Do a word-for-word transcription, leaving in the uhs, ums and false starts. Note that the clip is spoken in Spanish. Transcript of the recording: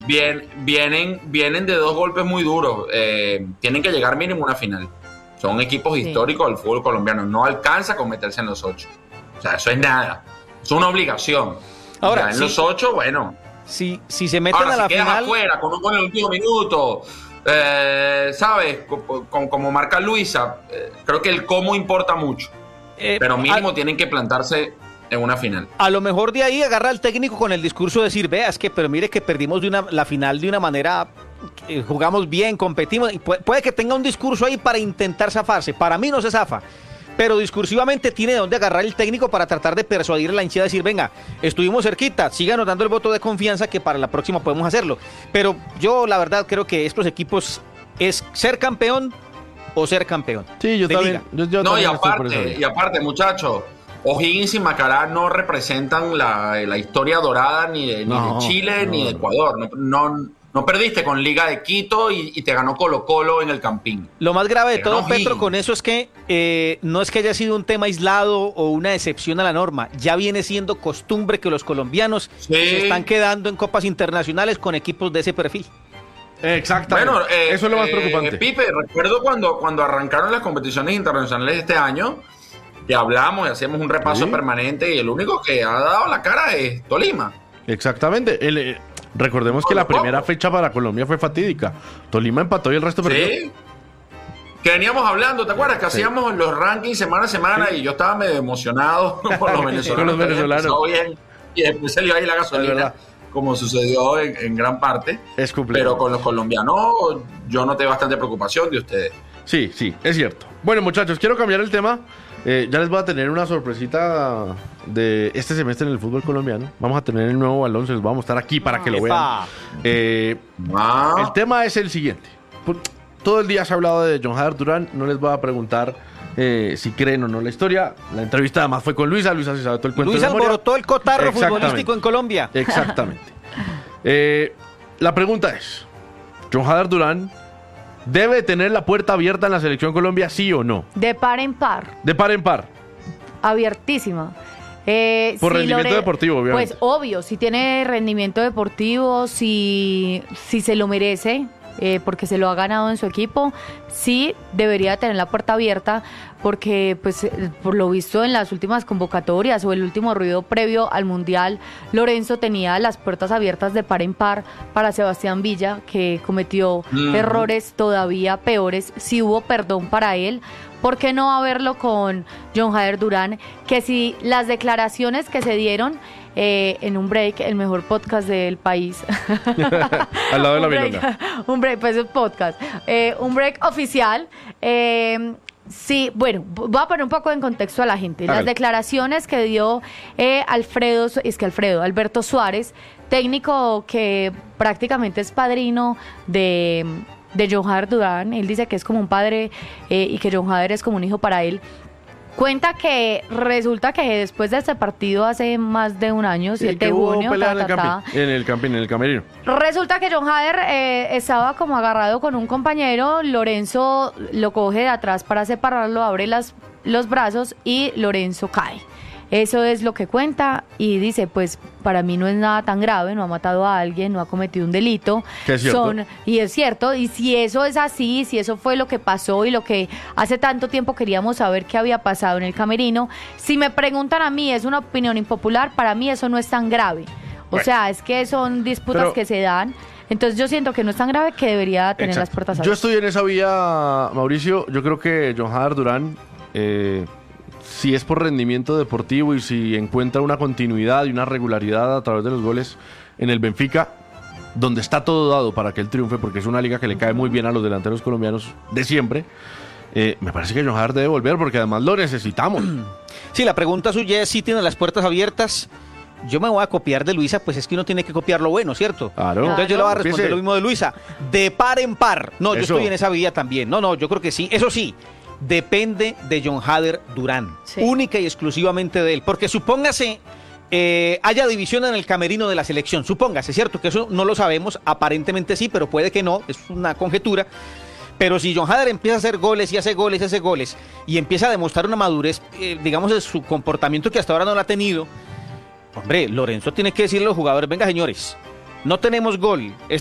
bien, vienen, vienen de dos golpes muy duros. Eh, tienen que llegar mínimo a una final. Son equipos sí. históricos del fútbol colombiano. No alcanza con meterse en los ocho. O sea, eso es nada. Es una obligación. Ahora, ya en sí, los ocho, bueno. Si, si se meten Ahora, a la si quedas final... afuera con un gol en el último minuto, eh, ¿sabes? Como, como, como marca Luisa, eh, creo que el cómo importa mucho. Eh, pero mínimo a... tienen que plantarse en una final. A lo mejor de ahí agarra al técnico con el discurso de decir, vea, es que, pero mire que perdimos de una, la final de una manera, eh, jugamos bien, competimos, y puede, puede que tenga un discurso ahí para intentar zafarse. Para mí no se zafa, pero discursivamente tiene de dónde agarrar el técnico para tratar de persuadir a la hinchada, decir, venga, estuvimos cerquita, síganos dando el voto de confianza que para la próxima podemos hacerlo. Pero yo la verdad creo que estos equipos es ser campeón o ser campeón. Sí, yo también. Yo, yo no, también y aparte, y aparte, muchachos, O'Higgins y Macará no representan la, la historia dorada ni de, no, ni de Chile no, ni de Ecuador. No, no, no perdiste con Liga de Quito y, y te ganó Colo Colo en el Campín. Lo más grave de te todo, Petro, con eso es que eh, no es que haya sido un tema aislado o una excepción a la norma. Ya viene siendo costumbre que los colombianos sí. se están quedando en copas internacionales con equipos de ese perfil. Exactamente. Bueno, eh, eso es lo más preocupante. Eh, Pipe, recuerdo cuando, cuando arrancaron las competiciones internacionales este año, que hablamos y hacíamos un repaso ¿Sí? permanente y el único que ha dado la cara es Tolima. Exactamente. El, eh, recordemos que la primera fecha para Colombia fue fatídica. Tolima empató y el resto perdió. Sí. Que veníamos hablando, ¿te acuerdas? Que sí. hacíamos los rankings semana a semana sí. y yo estaba medio emocionado por los venezolanos. Con los venezolanos. Bien, y después salió ahí la gasolina, como sucedió en, en gran parte. Es cumplido. Pero con los colombianos yo noté bastante preocupación de ustedes. Sí, sí, es cierto. Bueno, muchachos, quiero cambiar el tema. Eh, ya les voy a tener una sorpresita de este semestre en el fútbol colombiano. Vamos a tener el nuevo balón, se los vamos a mostrar aquí para que lo vean. Eh, wow. El tema es el siguiente. Todo el día se ha hablado de John Jader Durán. No les voy a preguntar eh, si creen o no la historia. La entrevista además fue con Luisa. Luisa se sabe todo el cuento. Luisa alborotó el cotarro futbolístico en Colombia. Exactamente. eh, la pregunta es: ¿John Jader Durán debe tener la puerta abierta en la selección Colombia, sí o no? De par en par. De par en par. Abiertísima. Eh, Por si rendimiento Lore... deportivo, obviamente. Pues obvio, si tiene rendimiento deportivo, si, si se lo merece, eh, porque se lo ha ganado en su equipo, sí debería tener la puerta abierta, porque pues por lo visto en las últimas convocatorias o el último ruido previo al Mundial, Lorenzo tenía las puertas abiertas de par en par para Sebastián Villa, que cometió mm. errores todavía peores. Si hubo perdón para él, ¿por qué no haberlo con John Jader Durán? Que si las declaraciones que se dieron eh, en un break, el mejor podcast del país. Al lado de la un break, milonga. Un break, pues un podcast. Eh, un break oficial. Eh, sí, bueno, voy a poner un poco en contexto a la gente. Las declaraciones que dio eh, Alfredo, es que Alfredo, Alberto Suárez, técnico que prácticamente es padrino de... de John Jader Durán. Él dice que es como un padre eh, y que John Jader es como un hijo para él. Cuenta que resulta que después de este partido hace más de un año, sí, siete de junio, ta, ta, ta, en el camping, en el camerino. Resulta que John Jader eh, estaba como agarrado con un compañero. Lorenzo lo coge de atrás para separarlo, abre las, los brazos y Lorenzo cae. Eso es lo que cuenta y dice, pues para mí no es nada tan grave, no ha matado a alguien, no ha cometido un delito. ¿Qué es cierto? Son, y es cierto, y si eso es así, si eso fue lo que pasó y lo que hace tanto tiempo queríamos saber qué había pasado en el camerino, si me preguntan a mí, es una opinión impopular, para mí eso no es tan grave. O bueno, sea, es que son disputas pero, que se dan. Entonces yo siento que no es tan grave que debería tener exacto. las puertas abiertas. Yo estoy en esa vía, Mauricio. Yo creo que John Jader Durán... Eh, si es por rendimiento deportivo y si encuentra una continuidad y una regularidad a través de los goles en el Benfica, donde está todo dado para que él triunfe, porque es una liga que le cae muy bien a los delanteros colombianos de siempre, eh, me parece que John Jader debe volver, porque además lo necesitamos. Sí, la pregunta suya es si tiene las puertas abiertas. Yo me voy a copiar de Luisa, pues es que uno tiene que copiar lo bueno, ¿cierto? Claro. Entonces yo le voy a responder lo mismo de Luisa, de par en par. No, yo Eso. estoy en esa vía también. No, no, yo creo que sí. Eso sí, depende de John Jader Durán, sí. única y exclusivamente de él, porque supóngase eh, haya división en el camerino de la selección, supóngase, ¿cierto? Que eso no lo sabemos, aparentemente sí, pero puede que no, es una conjetura. Pero si John Jader empieza a hacer goles y hace goles y hace goles y empieza a demostrar una madurez, eh, digamos, de su comportamiento que hasta ahora no lo ha tenido, hombre, Lorenzo tiene que decirle a los jugadores, venga señores, no tenemos gol.